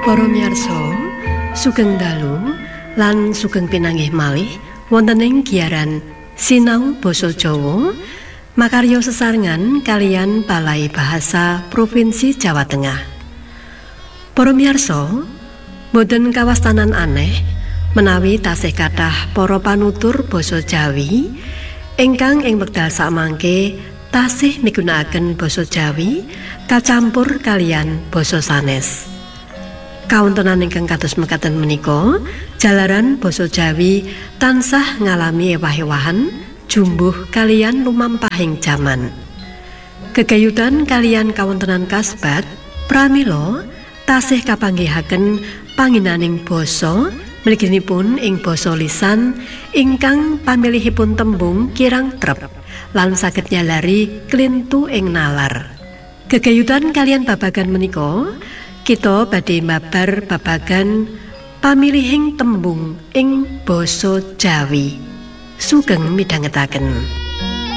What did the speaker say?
Para miyarsa, sugeng dalu lan sugeng pinanggih malih wonten ing giaran sinau basa Jawa makarya sesarengan kalian Balai Bahasa Provinsi Jawa Tengah. Para miyarsa, boten kawastanan aneh menawi tasih kathah para panutur basa Jawi ingkang ing wekdal samangke tasih migunakaken basa Jawi kacampur kalian basa sanes. Kawontenan ingkang kados mekaten menika jalaran basa Jawi tansah ngalami ewah-ewahan jumbuh kalian lumampahing jaman. Gegayutan kalian kawontenan kasebat pramila tasih kapanggihaken panginaning basa mliginipun ing basa lisan ingkang pamilihipun tembung kirang trep lan saged nyalari klintu ing nalar. Gegayutan kalian babagan menika kita badhe mabar babagan pamilihing tembung ing basa Jawi. Sugeng midhangetaken.